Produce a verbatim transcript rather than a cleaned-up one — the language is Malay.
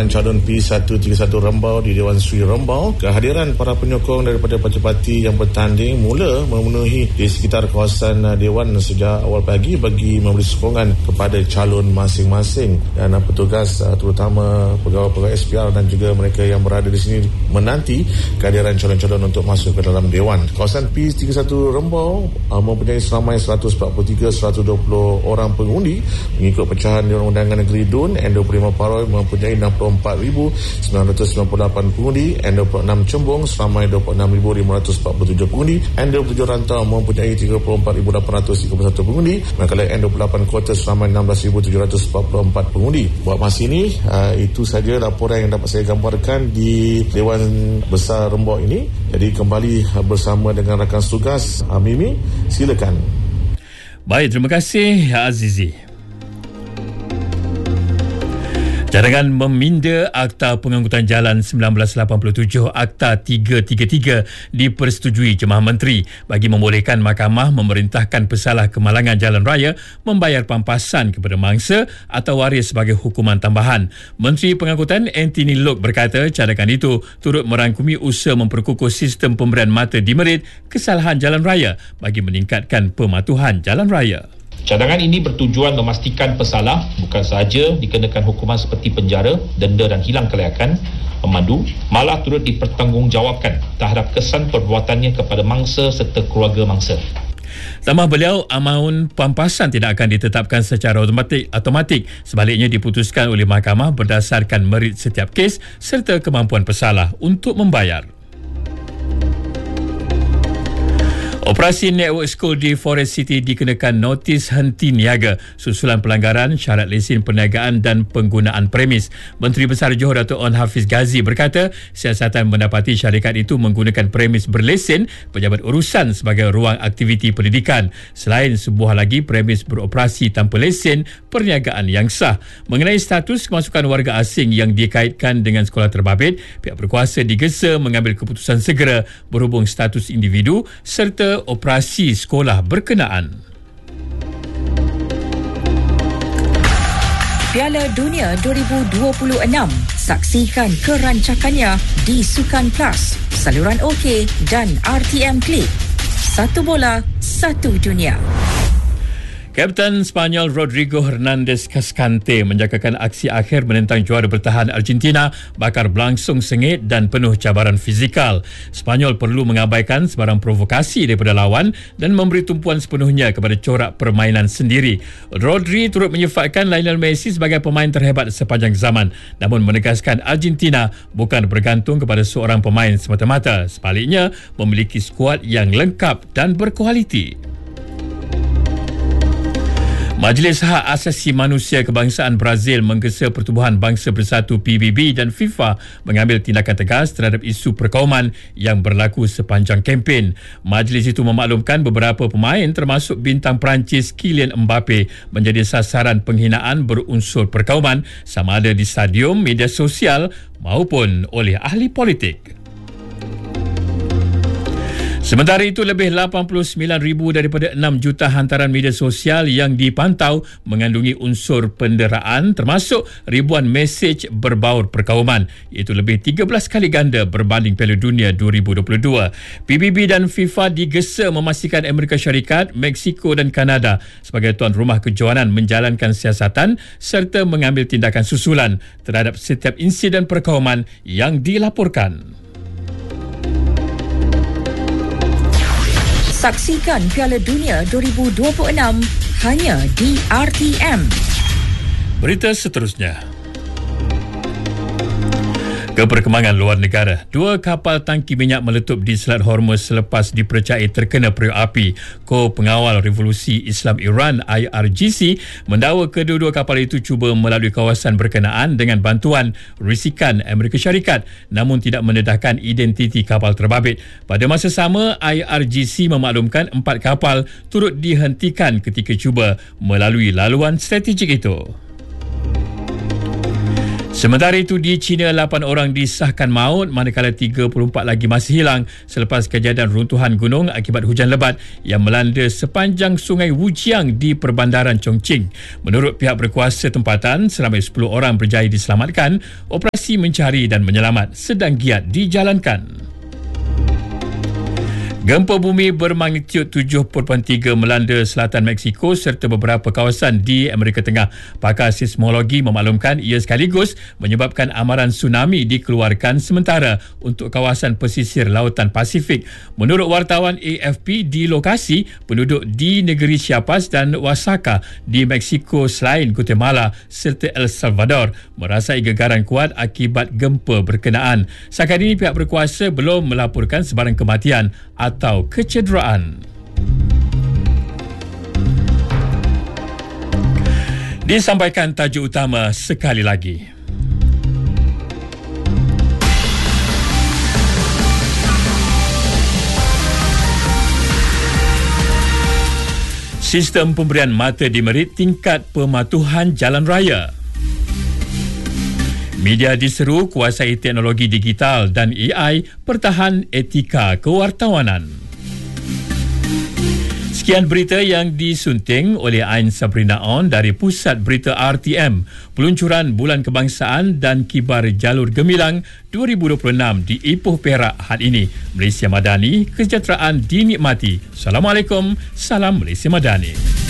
calon P seratus tiga puluh satu Rembau di Dewan Sri Rembau. Kehadiran para penyokong daripada parti-parti yang bertanding mula memenuhi di sekitar kawasan Dewan sejak awal pagi bagi memberi sokongan kepada calon masing-masing, dan petugas terutama pegawai-pegawai S P R dan juga mereka yang berada di sini menanti kehadiran calon-calon untuk masuk ke dalam Dewan. Kawasan P tiga puluh satu Rembau mempunyai seramai seratus empat puluh tiga seratus dua puluh orang pengundi mengikut pecahan Dewan Undangan Negeri D U N. N dua puluh lima Paroi mempunyai enam puluh empat ribu sembilan ratus sembilan puluh lapan pengundi. N dua puluh enam Cembung seramai dua puluh enam ribu lima ratus empat puluh tujuh pengundi. N dua puluh tujuh Rantau mempunyai tiga puluh empat ribu lapan ratus tiga puluh satu pengundi. Manakala N dua puluh lapan Kota seramai enam belas ribu tujuh ratus empat puluh empat pengundi. Buat masa ini, uh, itu saja laporan yang dapat saya gambarkan di Dewan Besar Rembau ini. Jadi kembali uh, bersama dengan rakan tugas uh, Mimi, silakan. Baik, terima kasih Azizi. Cadangan meminda Akta Pengangkutan Jalan seribu sembilan ratus lapan puluh tujuh Akta tiga tiga tiga dipersetujui Jemaah Menteri bagi membolehkan mahkamah memerintahkan pesalah kemalangan jalan raya membayar pampasan kepada mangsa atau waris sebagai hukuman tambahan. Menteri Pengangkutan Anthony Loke berkata cadangan itu turut merangkumi usaha memperkukuh sistem pemberian mata demerit kesalahan jalan raya bagi meningkatkan pematuhan jalan raya. Cadangan ini bertujuan memastikan pesalah bukan sahaja dikenakan hukuman seperti penjara, denda dan hilang kelayakan memandu, malah turut dipertanggungjawabkan terhadap kesan perbuatannya kepada mangsa serta keluarga mangsa. Tambah beliau, amaun pampasan tidak akan ditetapkan secara automatik, automatik sebaliknya diputuskan oleh mahkamah berdasarkan merit setiap kes serta kemampuan pesalah untuk membayar. Operasi Network School di Forest City dikenakan notis henti niaga susulan pelanggaran syarat lesen perniagaan dan penggunaan premis. Menteri Besar Johor Dato' On Hafiz Ghazi berkata siasatan mendapati syarikat itu menggunakan premis berlesen pejabat urusan sebagai ruang aktiviti pendidikan selain sebuah lagi premis beroperasi tanpa lesen perniagaan yang sah. Mengenai status kemasukan warga asing yang dikaitkan dengan sekolah terbabit, pihak berkuasa digesa mengambil keputusan segera berhubung status individu serta operasi sekolah berkenaan. Piala Dunia dua ribu dua puluh enam. Saksikan kerancakannya di Sukan Plus, saluran OK dan R T M Klik. Satu bola, satu dunia. Kapten Spanyol Rodrigo Hernandez Cascante menjagakan aksi akhir menentang juara bertahan Argentina bakal berlangsung sengit dan penuh cabaran fizikal. Spanyol perlu mengabaikan sebarang provokasi daripada lawan dan memberi tumpuan sepenuhnya kepada corak permainan sendiri. Rodri turut menyifatkan Lionel Messi sebagai pemain terhebat sepanjang zaman, namun menegaskan Argentina bukan bergantung kepada seorang pemain semata-mata, sebaliknya memiliki skuad yang lengkap dan berkualiti. Majlis Hak Asasi Manusia Kebangsaan Brazil menggesa Pertubuhan Bangsa Bersatu P B B dan FIFA mengambil tindakan tegas terhadap isu perkauman yang berlaku sepanjang kempen. Majlis itu memaklumkan beberapa pemain termasuk bintang Perancis Kylian Mbappe menjadi sasaran penghinaan berunsur perkauman sama ada di stadium, media sosial maupun oleh ahli politik. Sementara itu, lebih lapan puluh sembilan ribu daripada enam juta hantaran media sosial yang dipantau mengandungi unsur penderaan termasuk ribuan mesej berbaur perkauman, iaitu lebih tiga belas kali ganda berbanding Piala Dunia dua ribu dua puluh dua. P B B dan FIFA digesa memastikan Amerika Syarikat, Meksiko dan Kanada sebagai tuan rumah kejohanan menjalankan siasatan serta mengambil tindakan susulan terhadap setiap insiden perkauman yang dilaporkan. Saksikan Piala Dunia dua ribu dua puluh enam hanya di R T M. Berita seterusnya. Ke perkembangan luar negara, dua kapal tangki minyak meletup di Selat Hormuz selepas dipercayai terkena periuk api. Ko Pengawal Revolusi Islam Iran I R G C mendakwa kedua-dua kapal itu cuba melalui kawasan berkenaan dengan bantuan risikan Amerika Syarikat namun tidak mendedahkan identiti kapal terbabit. Pada masa sama, I R G C memaklumkan empat kapal turut dihentikan ketika cuba melalui laluan strategik itu. Sementara itu di China, lapan orang disahkan maut manakala tiga puluh empat lagi masih hilang selepas kejadian runtuhan gunung akibat hujan lebat yang melanda sepanjang sungai Wujiang di perbandaran Chongqing. Menurut pihak berkuasa tempatan, seramai sepuluh orang berjaya diselamatkan. Operasi mencari dan menyelamat sedang giat dijalankan. Gempa bumi bermagnitud tujuh perpuluhan tiga melanda selatan Mexico serta beberapa kawasan di Amerika Tengah. Pakar seismologi memaklumkan ia sekaligus menyebabkan amaran tsunami dikeluarkan sementara untuk kawasan pesisir lautan Pasifik. Menurut wartawan A F P, di lokasi, penduduk di negeri Chiapas dan Oaxaca di Mexico selain Guatemala serta El Salvador merasai gegaran kuat akibat gempa berkenaan. Setakat ini pihak berkuasa belum melaporkan sebarang kematian atau kecederaan. Disampaikan tajuk utama sekali lagi. Sistem pemberian mata demerit tingkat pematuhan jalan raya. Media diseru kuasai teknologi digital dan A I pertahan etika kewartawanan. Sekian berita yang disunting oleh Ain Sabrina On dari Pusat Berita R T M. Peluncuran Bulan Kebangsaan dan Kibar Jalur Gemilang dua ribu dua puluh enam di Ipoh Perak hari ini. Malaysia Madani, kesejahteraan dinikmati. Assalamualaikum, salam Malaysia Madani.